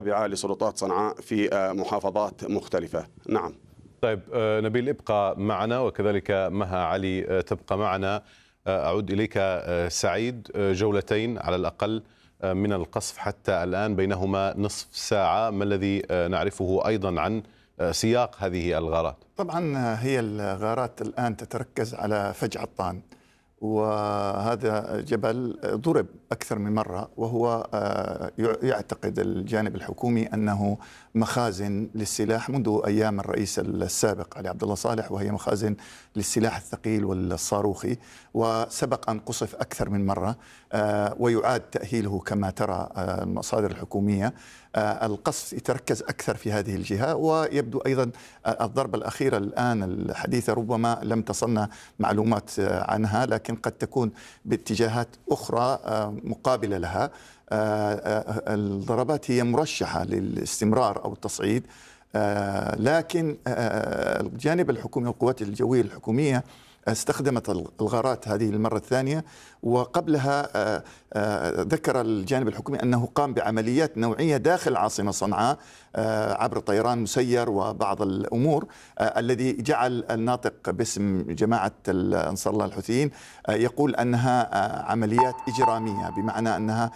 لسلطات صنعاء في محافظات مختلفة. نعم. طيب نبيل، ابقى معنا، وكذلك مها علي تبقى معنا. أعود إليك سعيد. جولتين على الأقل من القصف حتى الآن، بينهما نصف ساعة. ما الذي نعرفه أيضا عن سياق هذه الغارات؟ طبعا هي الغارات الآن تتركز على فج عطان، وهذا جبل ضرب أكثر من مرة، وهو يعتقد الجانب الحكومي أنه مخازن للسلاح منذ أيام الرئيس السابق علي عبد الله صالح، وهي مخازن للسلاح الثقيل والصاروخي، وسبق أن قصف أكثر من مرة ويعاد تأهيله كما ترى المصادر الحكومية. القصف يتركز أكثر في هذه الجهة، ويبدو أيضا الضربة الأخيرة الآن الحديثة ربما لم تصلنا معلومات عنها، لكن قد تكون باتجاهات أخرى مقابلة لها. الضربات هي مرشحة للاستمرار أو التصعيد، لكن الجانب الحكومي والقوات الجوية الحكومية استخدمت الغارات هذه المرة الثانية، وقبلها ذكر الجانب الحكومي أنه قام بعمليات نوعية داخل العاصمة صنعاء عبر طيران مسير وبعض الأمور، الذي جعل الناطق باسم جماعة أنصار الله الحوثيين يقول أنها عمليات إجرامية، بمعنى أنها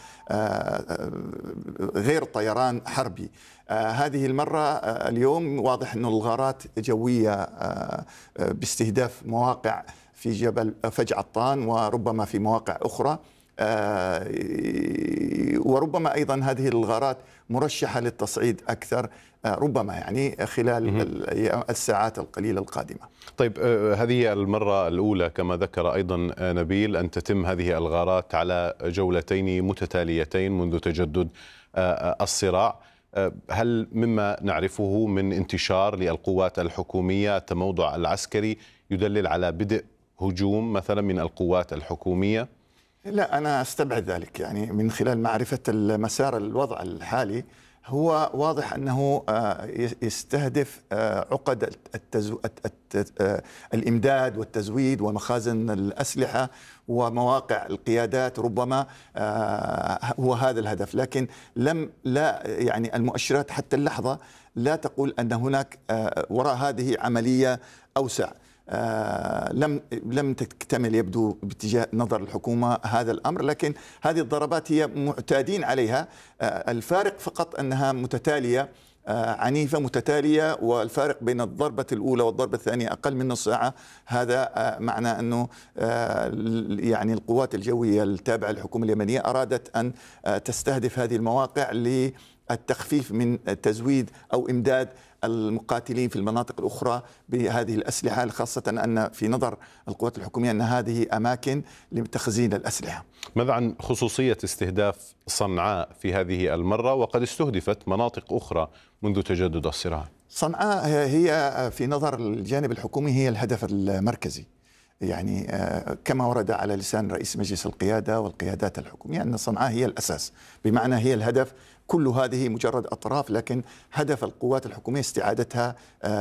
غير طيران حربي. هذه المرة اليوم واضح أن الغارات جوية باستهداف مواقع في جبل فج عطان وربما في مواقع أخرى، وربما أيضا هذه الغارات مرشحة للتصعيد أكثر، ربما يعني خلال الساعات القليلة القادمة. طيب هذه المرة الأولى كما ذكر أيضا نبيل أن تتم هذه الغارات على جولتين متتاليتين منذ تجدد الصراع. هل مما نعرفه من انتشار للقوات الحكومية التموضع العسكري يدلل على بدء هجوم مثلا من القوات الحكومية؟ لا، أنا أستبعد ذلك. يعني من خلال معرفة المسار الوضع الحالي هو واضح أنه يستهدف عقد الإمداد والتزويد ومخازن الأسلحة ومواقع القيادات، ربما هو هذا الهدف. لكن لا يعني المؤشرات حتى اللحظة لا تقول أن هناك وراء هذه عملية أوسع. لم تكتمل يبدو باتجاه نظر الحكومة هذا الأمر، لكن هذه الضربات هي معتادين عليها. الفارق فقط أنها متتالية، عنيفة متتالية، والفارق بين الضربة الأولى والضربة الثانية أقل من نص ساعة. هذا معنى أنه يعني القوات الجوية التابعة للحكومة اليمنية أرادت أن تستهدف هذه المواقع للتخفيف من تزويد أو إمداد المقاتلين في المناطق الأخرى بهذه الأسلحة، خاصة أن في نظر القوات الحكومية أن هذه أماكن لتخزين الأسلحة. ماذا عن خصوصية استهداف صنعاء في هذه المرة، وقد استهدفت مناطق أخرى منذ تجدد الصراع؟ صنعاء هي في نظر الجانب الحكومي هي الهدف المركزي، يعني كما ورد على لسان رئيس مجلس القيادة والقيادات الحكومية أن صنعاء هي الأساس، بمعنى هي الهدف. كل هذه مجرد أطراف، لكن هدف القوات الحكومية استعادتها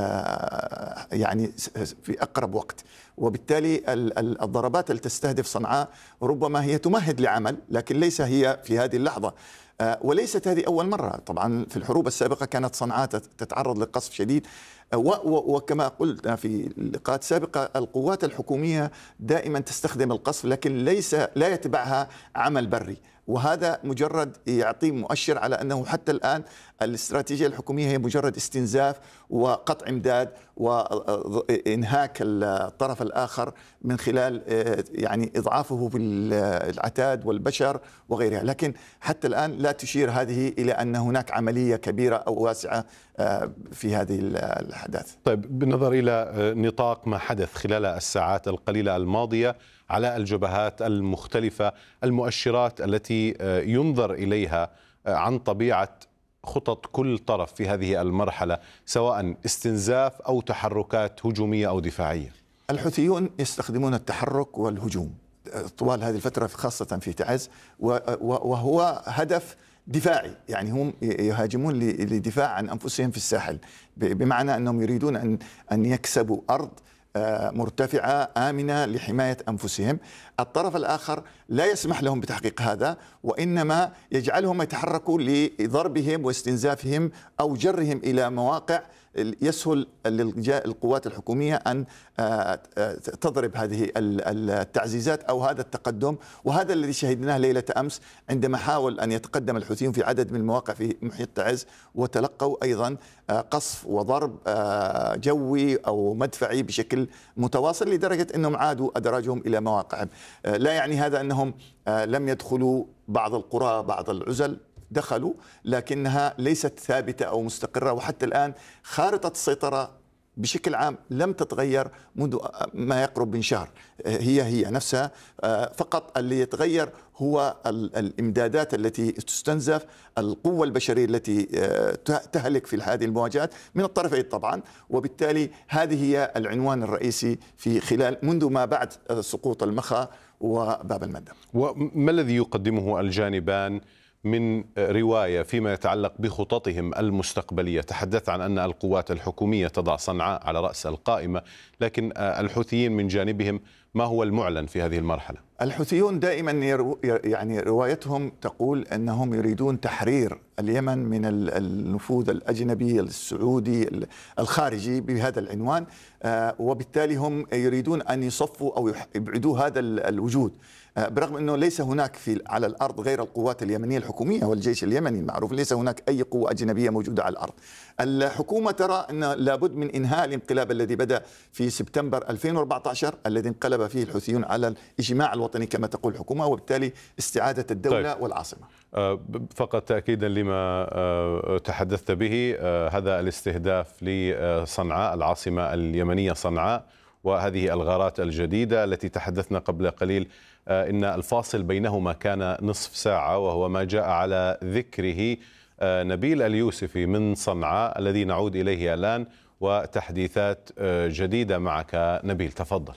يعني في أقرب وقت. وبالتالي الضربات التي تستهدف صنعاء ربما هي تمهد لعمل، لكن ليس هي في هذه اللحظة. وليست هذه أول مرة. طبعا في الحروب السابقة كانت صنعاء تتعرض لقصف شديد، وكما قلت في لقاءات سابقة القوات الحكومية دائما تستخدم القصف، لكن لا يتبعها عمل بري، وهذا مجرد يعطي مؤشر على أنه حتى الآن الاستراتيجية الحكومية هي مجرد استنزاف وقطع إمداد وإنهاك الطرف الآخر من خلال يعني إضعافه بالعتاد والبشر وغيرها. لكن حتى الآن لا تشير هذه إلى أن هناك عملية كبيرة أو واسعة في هذه الأحداث. طيب بالنظر إلى نطاق ما حدث خلال الساعات القليلة الماضية على الجبهات المختلفة، المؤشرات التي ينظر إليها عن طبيعة خطط كل طرف في هذه المرحلة، سواء استنزاف أو تحركات هجومية أو دفاعية؟ الحوثيون يستخدمون التحرك والهجوم طوال هذه الفترة، خاصة في تعز، وهو هدف دفاعي. يعني هم يهاجمون لدفاع عن أنفسهم في الساحل، بمعنى أنهم يريدون أن يكسبوا أرض مرتفعة آمنة لحماية أنفسهم. الطرف الآخر لا يسمح لهم بتحقيق هذا، وإنما يجعلهم يتحركوا لضربهم واستنزافهم أو جرهم إلى مواقع يسهل للقوات الحكومية أن تضرب هذه التعزيزات أو هذا التقدم. وهذا الذي شهدناه ليلة أمس عندما حاول أن يتقدم الحوثيون في عدد من المواقع في محيط تعز، وتلقوا أيضا قصف وضرب جوي أو مدفعي بشكل متواصل، لدرجة أنهم عادوا أدراجهم إلى مواقعهم. لا يعني هذا أنهم لم يدخلوا بعض القرى، بعض العزل دخلوا، لكنها ليست ثابتة أو مستقرة. وحتى الآن خارطة السيطرة بشكل عام لم تتغير منذ ما يقرب من شهر، هي نفسها. فقط اللي يتغير هو الإمدادات التي تستنزف، القوة البشرية التي تهلك في هذه المواجهات من الطرفين طبعا. وبالتالي هذه هي العنوان الرئيسي في خلال منذ ما بعد سقوط المخا وباب المندب. وما الذي يقدمه الجانبان من رواية فيما يتعلق بخططهم المستقبلية؟ تحدث عن أن القوات الحكومية تضع صنعاء على رأس القائمة، لكن الحوثيين من جانبهم ما هو المعلن في هذه المرحلة؟ الحوثيون دائما يعني روايتهم تقول أنهم يريدون تحرير اليمن من النفوذ الأجنبي السعودي الخارجي بهذا العنوان، وبالتالي هم يريدون أن يصفوا أو يبعدوا هذا الوجود، برغم أنه ليس هناك على الأرض غير القوات اليمنية الحكومية والجيش اليمني المعروف، ليس هناك أي قوة أجنبية موجودة على الأرض. الحكومة ترى أن لابد من إنهاء الانقلاب الذي بدأ في سبتمبر 2014 الذي انقلب فيه الحوثيون على الإجماع الوطني كما تقول الحكومة، وبالتالي استعادة الدولة والعاصمة. فقط تأكيدا لما تحدثت به، هذا الاستهداف لصنعاء العاصمة اليمنية صنعاء وهذه الغارات الجديدة التي تحدثنا قبل قليل إن الفاصل بينهما كان نصف ساعة، وهو ما جاء على ذكره نبيل اليوسفي من صنعاء الذي نعود إليه الآن وتحديثات جديدة معك. نبيل تفضل.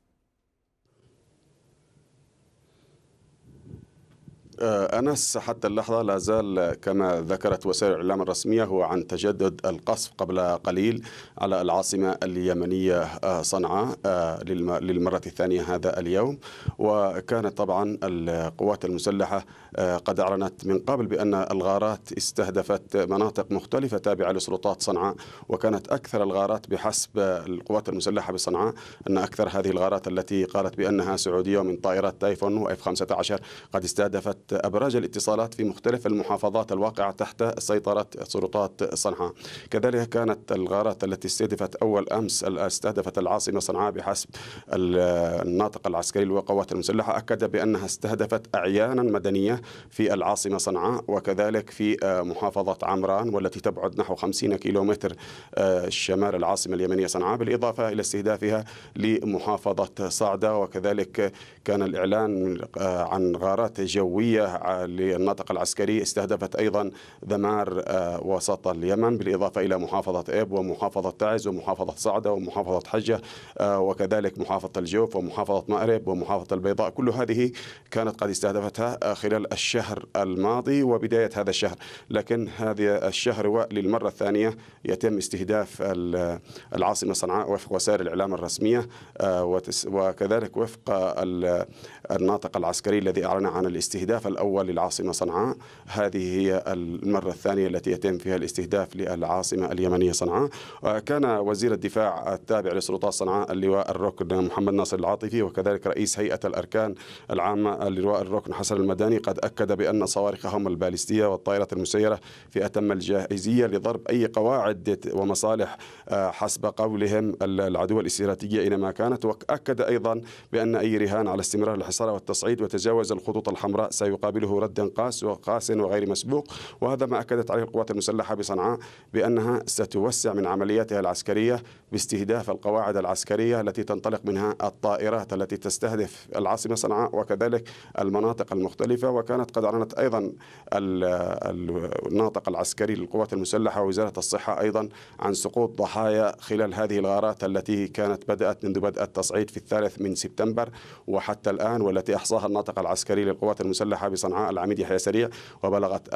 أنس، حتى اللحظة لا زال كما ذكرت وسائل الإعلام الرسمية هو عن تجدد القصف قبل قليل على العاصمة اليمنية صنعاء للمرة الثانية هذا اليوم. وكانت طبعا القوات المسلحة قد أعلنت من قبل بأن الغارات استهدفت مناطق مختلفة تابعة لسلطات صنعاء، وكانت أكثر الغارات بحسب القوات المسلحة بصنعاء أن أكثر هذه الغارات التي قالت بأنها سعودية ومن طائرات تايفون وإف 15 قد استهدفت أبراج الاتصالات في مختلف المحافظات الواقعة تحت سيطرة سلطات صنعاء. كذلك كانت الغارات التي استهدفت أول أمس استهدفت العاصمة صنعاء بحسب الناطق العسكري للقوات المسلحة أكد بأنها استهدفت أعيانا مدنية في العاصمة صنعاء، وكذلك في محافظة عمران والتي تبعد نحو 50 كيلومتر شمال العاصمة اليمنية صنعاء، بالإضافة إلى استهدافها لمحافظة صعدة. وكذلك كان الإعلان عن غارات جوية للناطق العسكري استهدفت أيضا ذمار وسط اليمن، بالإضافة إلى محافظة إب ومحافظة تعز ومحافظة صعدة ومحافظة حجة وكذلك محافظة الجوف ومحافظة مأرب ومحافظة البيضاء. كل هذه كانت قد استهدفتها خلال الشهر الماضي وبداية هذا الشهر، لكن هذا الشهر للمرة الثانية يتم استهداف العاصمة صنعاء وفق وسائل الإعلام الرسمية، وكذلك وفق الناطق العسكري الذي أعلن عن الاستهداف الأول للعاصمة صنعاء. هذه هي المرة الثانية التي يتم فيها الاستهداف للعاصمة اليمنية صنعاء. كان وزير الدفاع التابع لسلطات صنعاء اللواء الركن محمد ناصر العاطفي وكذلك رئيس هيئة الأركان العامة اللواء الركن حسن المداني قد أكد بأن صواريخهم البالستية والطائرات المسيرة في أتم الجاهزية لضرب أي قواعد ومصالح حسب قولهم العدو الاستراتيجية أينما كانت. وأكد أيضا بأن أي رهان على استمرار الحصار والتصعيد وتجاوز الخطوط الحمراء سيقابله ردا قاس وغير مسبوق. وهذا ما أكدت عليه القوات المسلحة بصنعاء بأنها ستوسع من عملياتها العسكرية باستهداف القواعد العسكرية التي تنطلق منها الطائرات التي تستهدف العاصمة صنعاء وكذلك المناطق المختلفة. وكانت قد أعلنت أيضا الناطق العسكري للقوات المسلحة ووزارة الصحة أيضا عن سقوط ضحايا خلال هذه الغارات التي كانت بدأت منذ بدء التصعيد في 3 سبتمبر وحتى الآن، والتي أحصاها الناطق العسكري للقوات المسلحة بصنعاء العميد يحيى سريع، وبلغت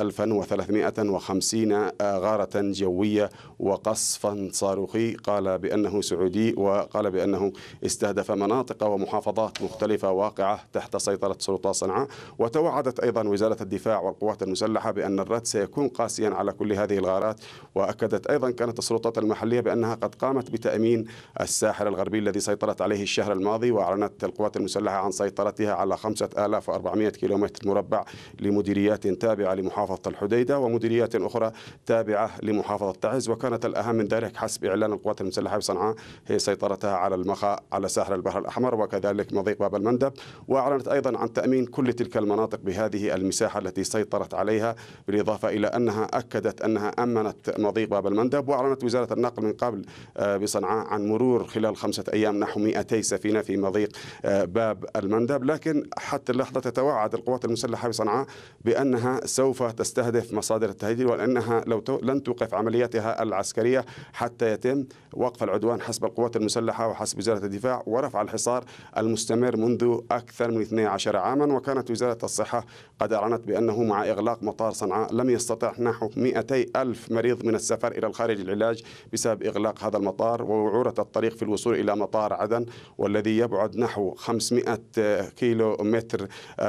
1350 غارة جوية وقصفا صاروخي. قال بأنه سعودي، وقال بأنه استهدف مناطق ومحافظات مختلفة واقعة تحت سيطرة سلطات صنعاء. وتوعدت أيضا وزارة الدفاع والقوات المسلحة بأن الرد سيكون قاسيا على كل هذه الغارات. وأكدت أيضا كانت السلطات المحلية بأنها قد قامت بتأمين الساحل الغربي الذي سيطرت عليه الشهر الماضي. وأعلنت القوات المسلحة عن سيطرتها على 5400 كيلومتر مربع لمديريات تابعة لمحافظة الحديدة ومديريات أخرى تابعة لمحافظة تعز. وكانت الأهم من ذلك حسب إعلان القوات المسلحة بصنعاء هي سيطرتها على المخا على ساحل البحر الأحمر وكذلك مضيق باب المندب. وأعلنت أيضا عن تأمين كل تلك المناطق بهذه المساحة التي سيطرت عليها، بالإضافة إلى أنها أكدت أنها أمنت مضيق باب المندب. وأعلنت وزارة النقل من قبل بصنعاء عن مرور خلال 5 أيام نحو 200 سفينة في مضيق باب المندب. لكن حتى اللحظة تتوعد القوات المسلحة بصنعاء بأنها سوف تستهدف مصادر التهديد، وأنها لن توقف عملياتها العسكرية حتى يتم وقف العدوان حسب القوات المسلحة وحسب وزارة الدفاع ورفع الحصار المستمر منذ أكثر من 12 عاما. وكانت وزارة الصحة قد أعلنت بأنه مع إغلاق مطار صنعاء لم يستطع نحو 200 ألف مريض من السفر إلى الخارج للعلاج بسبب إغلاق هذا المطار ووعورة الطريق في الوصول إلى مطار عدن، والذي يبعد نحو 500 كيلو متر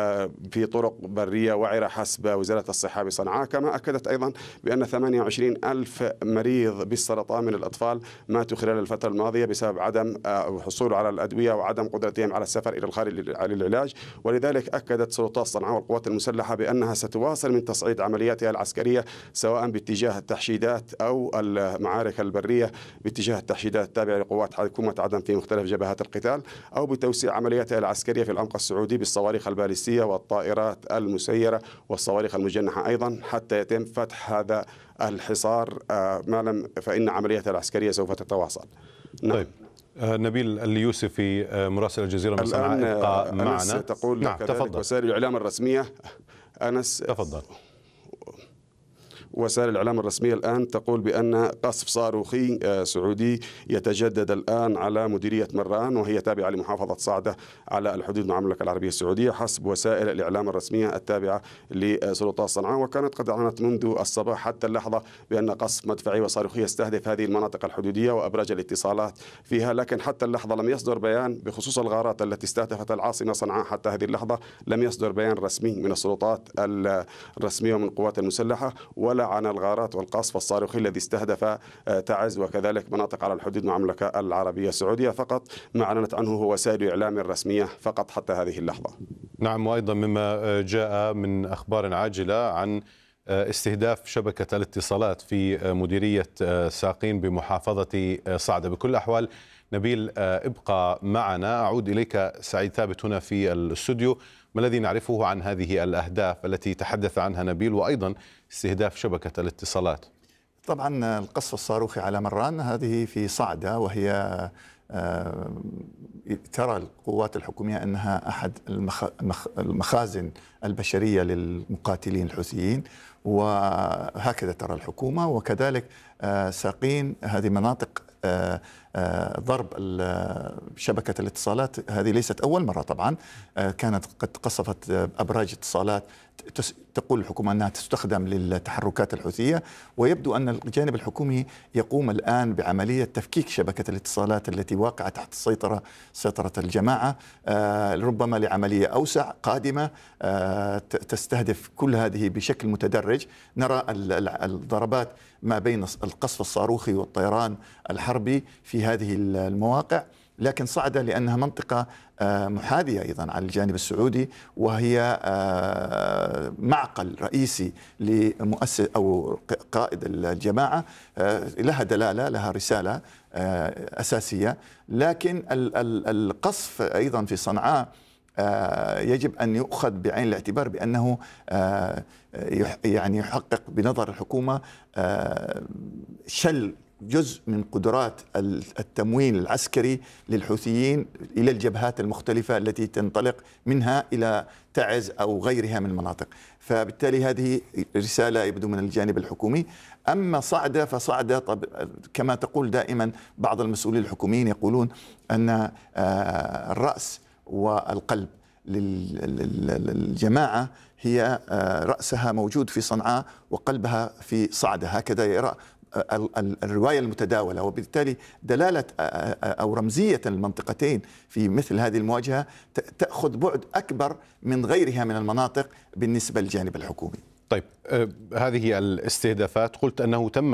في طرق برية وعرة حسب وزارة الصحة بصنعاء. كما أكدت أيضا بأن 28 ألف مريض بالسرطان من الأطفال ماتوا خلال الفترة الماضية بسبب عدم الحصول على الأدوية وعدم قدرتهم على السفر إلى الخارج للعلاج. ولذلك أكدت سلطات صنعاء والقوات المسلحة بأنها ستواصل من تصعيد عملياتها العسكرية سواء باتجاه التحشيدات أو المعارك البرية باتجاه التحشيدات التابعة لقوات حكومة عدن في مختلف جبهات القتال، أو بتوسيع عملياتها العسكرية في العمق السعودي بالصواريخ البالستية والطائرات المسيرة والصواريخ المجنحة أيضا حتى يتم فتح هذا الحصار، ما لم فإن عملياتها العسكرية سوف تتواصل. طيب نبيل اليوسفي مراسل الجزيرة من صنعاء ابقى معنا. تقول كذلك وسائل الإعلام الرسمية تفضل. وسائل الإعلام الرسمية الآن تقول بأن قصف صاروخي سعودي يتجدد الآن على مديرية مران وهي تابعة لمحافظة صعدة على الحدود مع المملكة العربية السعودية حسب وسائل الإعلام الرسمية التابعة لسلطات صنعاء. وكانت قد أعلنت منذ الصباح حتى اللحظة بأن قصف مدفعي وصاروخي يستهدف هذه المناطق الحدودية وأبراج الاتصالات فيها، لكن حتى اللحظة لم يصدر بيان بخصوص الغارات التي استهدفت العاصمة صنعاء. حتى هذه اللحظة لم يصدر بيان رسمي من السلطات الرسمية ومن القوات المسلحة ولا عن الغارات والقصف الصاروخي الذي استهدف تعز وكذلك مناطق على الحدود مع المملكة العربية السعودية. فقط ما أعلنت عنه هو وسائل الإعلام الرسمية فقط حتى هذه اللحظة. نعم، وأيضا مما جاء من أخبار عاجلة عن استهداف شبكة الاتصالات في مديرية ساقين بمحافظة صعدة. بكل الأحوال نبيل ابقى معنا. أعود إليك سعيد ثابت هنا في الاستوديو. ما الذي نعرفه عن هذه الأهداف التي تحدث عنها نبيل وأيضا استهداف شبكة الاتصالات؟ طبعا القصف الصاروخي على مران هذه في صعدة، وهي ترى القوات الحكومية أنها أحد المخازن البشرية للمقاتلين الحوثيين، وهكذا ترى الحكومة. وكذلك ساقين هذه مناطق ضرب شبكة الاتصالات هذه ليست أول مرة طبعا، كانت قد قصفت أبراج اتصالات تقول الحكومة أنها تستخدم للتحركات الحوثية، ويبدو أن الجانب الحكومي يقوم الآن بعملية تفكيك شبكة الاتصالات التي واقعة تحت سيطرة الجماعة، ربما لعملية أوسع قادمة تستهدف كل هذه بشكل متدرج. نرى الضربات ما بين القصف الصاروخي والطيران الحربي في هذه المواقع، لكن صعدة لأنها منطقة محاذية أيضا على الجانب السعودي، وهي معقل رئيسي لمؤسس أو قائد الجماعة، لها دلالة، لها رسالة أساسية. لكن القصف أيضا في صنعاء يجب أن يؤخذ بعين الاعتبار بأنه يعني يحقق بنظر الحكومة شل جزء من قدرات التموين العسكري للحوثيين إلى الجبهات المختلفة التي تنطلق منها إلى تعز أو غيرها من المناطق. فبالتالي هذه رسالة يبدو من الجانب الحكومي. أما صعدة فصعدة كما تقول دائما بعض المسؤولين الحكوميين يقولون أن الرأس والقلب للجماعة هي رأسها موجود في صنعاء وقلبها في صعدة، هكذا يرى الرواية المتداولة. وبالتالي دلالة أو رمزية المنطقتين في مثل هذه المواجهة تأخذ بعد أكبر من غيرها من المناطق بالنسبة للجانب الحكومي. طيب، هذه الاستهدافات قلت أنه تم